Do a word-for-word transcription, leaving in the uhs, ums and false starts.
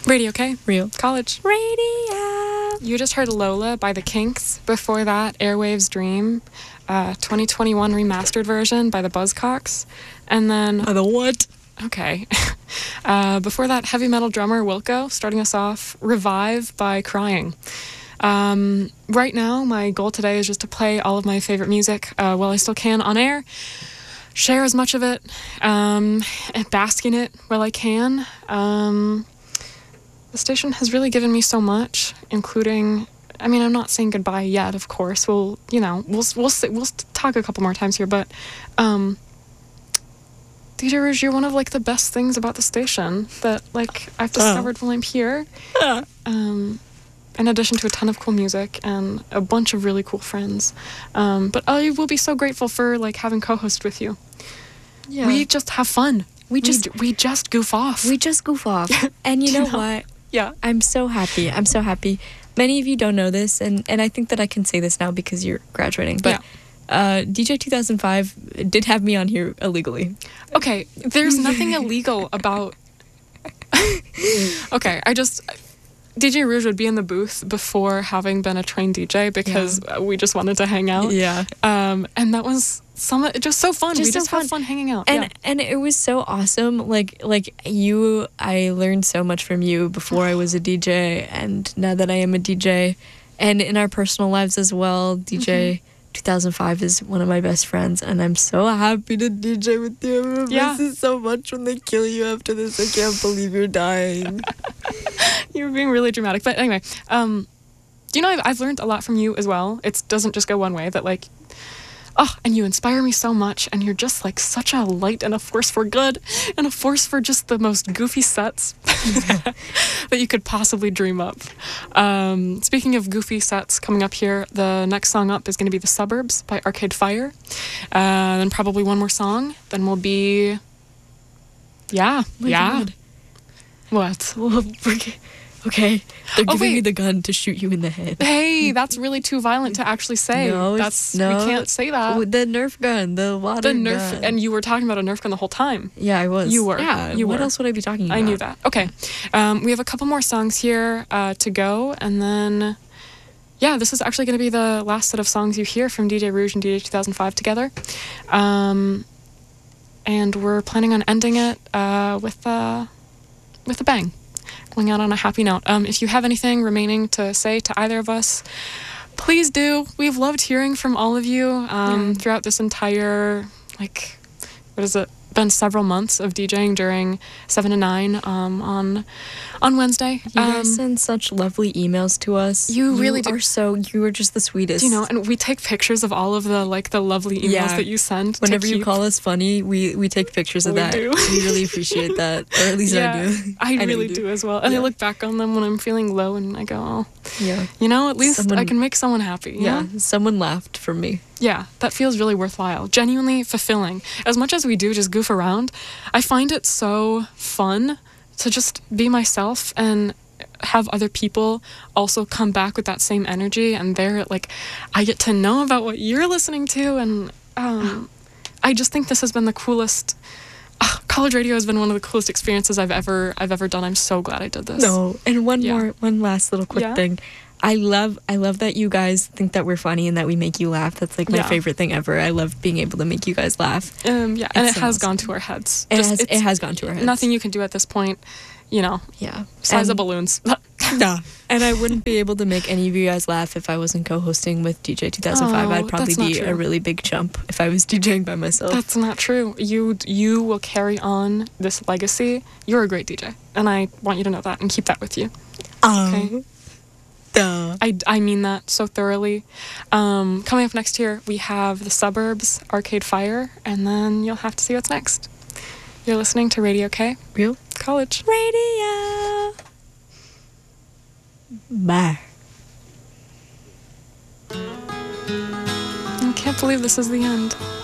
Radio K. Real College. Radio. You just heard Lola by The Kinks. Before that, Airwaves Dream, uh, twenty twenty-one remastered version by the Buzzcocks. And then... By the what? Okay. uh, before that, heavy metal drummer Wilco, starting us off, Revive by Crying. Um, right now, my goal today is just to play all of my favorite music uh, while I still can on air. Share as much of it, um, and bask in it while I can. Um... The station has really given me so much, including, I mean, I'm not saying goodbye yet, of course. We'll, you know, we'll we'll we'll talk a couple more times here, but um, D J Rouge, you're one of like the best things about the station that like I've discovered oh. while I'm here. Um, in addition to a ton of cool music and a bunch of really cool friends, um, but I will be so grateful for like having co-host with you. Yeah, we just have fun. We just we, we just goof off. We just goof off, and you know, you know what? Yeah. I'm so happy. I'm so happy. Many of you don't know this, and, and I think that I can say this now because you're graduating. But yeah. uh, D J two thousand five did have me on here illegally. Okay, there's nothing illegal about... Okay, I just... D J Rouge would be in the booth before having been a trained D J because yeah. we just wanted to hang out. Yeah. Um, and that was some just so fun. Just we so just fun. had fun hanging out. And yeah. and it was so awesome. Like like you, I learned so much from you before I was a D J, and now that I am a D J, and in our personal lives as well. D J mm-hmm. two thousand five is one of my best friends, and I'm so happy to D J with you. I miss yeah. this so much when they kill you after this. I can't believe you're dying. You're being really dramatic. But anyway, um, you know, I've, I've learned a lot from you as well. It doesn't just go one way, that like, oh, and you inspire me so much, and you're just like such a light and a force for good and a force for just the most goofy sets that you could possibly dream up. Um, speaking of goofy sets coming up here, the next song up is going to be The Suburbs by Arcade Fire. Uh, then probably one more song. Then we'll be, yeah, oh yeah. God. What? Well, okay, they're oh, giving wait. me the gun to shoot you in the head. Hey, that's really too violent to actually say. No, that's no. we can't say that. The Nerf gun, the water the Nerf, gun. And you were talking about a Nerf gun the whole time. Yeah, I was. You were. Yeah. You what were. else would I be talking about? I knew that. Okay, um, we have a couple more songs here uh, to go, and then yeah, this is actually going to be the last set of songs you hear from D J Rouge and D J two thousand five together. Um, and we're planning on ending it uh, with uh, with a bang. Going out on a happy note. Um, if you have anything remaining to say to either of us, please do. We've loved hearing from all of you um, yeah. throughout this entire, like, what is it? Been several months of DJing during seven to nine um, on on Wednesday. You um, guys send such lovely emails to us. You, you really do. are so. You are just the sweetest. You know, and we take pictures of all of the like the lovely emails yeah. that you send. Whenever you call us funny, we we take pictures of we that. Do. We really appreciate that, or at least yeah, I do. I, I really do. do as well. And yeah. I look back on them when I'm feeling low, and I go, oh, yeah, you know, at least someone, I can make someone happy. Yeah, know? someone laughed for me. Yeah, that feels really worthwhile. Genuinely fulfilling. As much as we do just goof around, I find it so fun to just be myself and have other people also come back with that same energy, and they're like, I get to know about what you're listening to, and um, I just think this has been the coolest. Uh, college radio has been one of the coolest experiences I've ever I've ever done. I'm so glad I did this. No, and one yeah. more, one last little quick yeah. thing. I love I love that you guys think that we're funny and that we make you laugh. That's like my yeah. favorite thing ever. I love being able to make you guys laugh. Um, yeah, and it's it so has awesome. gone to our heads. It Just, has it has gone to our heads. Nothing you can do at this point, you know. Yeah. Size and, of balloons. Nah. And I wouldn't be able to make any of you guys laugh if I wasn't co-hosting with D J two thousand five. Oh, I'd probably that's not be true. a really big chump if I was DJing by myself. That's not true. You you will carry on this legacy. You're a great D J, and I want you to know that and keep that with you. Um, Okay. Duh. I, I mean that so thoroughly. Um, coming up next here, we have The Suburbs, Arcade Fire, and then you'll have to see what's next. You're listening to Radio K. Real College. Radio. Bye. I can't believe this is the end.